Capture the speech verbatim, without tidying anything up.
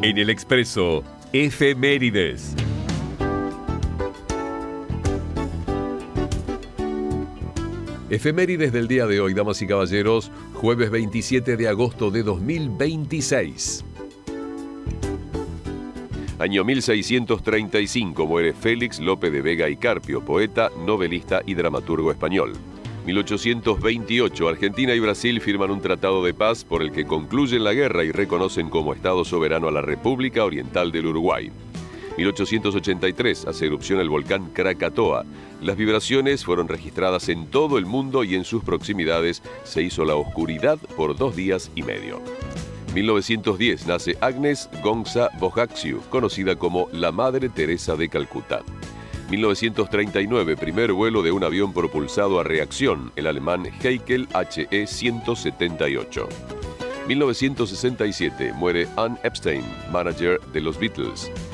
En el Expreso, Efemérides. Efemérides del día de hoy, damas y caballeros, jueves veintisiete de agosto de dos mil veintiséis. Año mil seiscientos treinta y cinco, muere Félix Lope de Vega y Carpio, poeta, novelista y dramaturgo español. mil ochocientos veintiocho, Argentina y Brasil firman un tratado de paz por el que concluyen la guerra y reconocen como Estado soberano a la República Oriental del Uruguay. mil ochocientos ochenta y tres, hace erupción el volcán Krakatoa. Las vibraciones fueron registradas en todo el mundo y en sus proximidades se hizo la oscuridad por dos días y medio. mil novecientos diez, nace Agnes Gonza Bojaxiu, conocida como la Madre Teresa de Calcuta. mil novecientos treinta y nueve, primer vuelo de un avión propulsado a reacción, el alemán Heikel H E ciento setenta y ocho. mil novecientos sesenta y siete, muere Ann Epstein, manager de los Beatles.